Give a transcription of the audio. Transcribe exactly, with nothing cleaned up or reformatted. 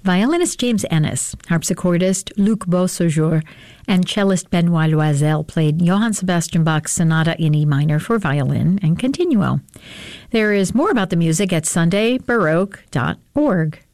Violinist James Ennis, harpsichordist Luc Beausejour, and cellist Benoit Loisel played Johann Sebastian Bach's Sonata in E minor for violin and continuo. There is more about the music at sunday baroque dot org.